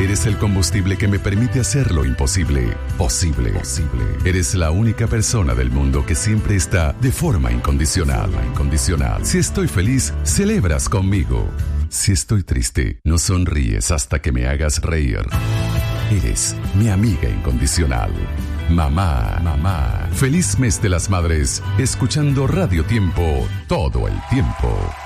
Eres el combustible que me permite hacer lo imposible, posible. Eres la única persona del mundo que siempre está de forma incondicional. Si estoy feliz, celebras conmigo. Si estoy triste, no sonríes hasta que me hagas reír. Eres mi amiga incondicional. Mamá. Feliz mes de las madres, escuchando Radio Tiempo todo el tiempo.